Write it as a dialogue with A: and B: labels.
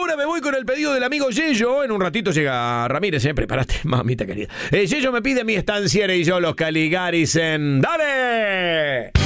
A: ahora me voy con el pedido del amigo Yello. En un ratito llega Ramírez, prepárate, mamita querida. Yello me pide mi estanciera y yo los Caligaris en... ¡Dale!